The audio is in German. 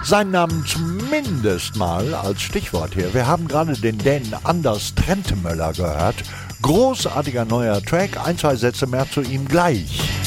seinen Namen zumindest mal als Stichwort hier. Wir haben gerade den Dänen Anders Trentemøller gehört. Großartiger neuer Track, 1, 2 Sätze mehr zu ihm gleich.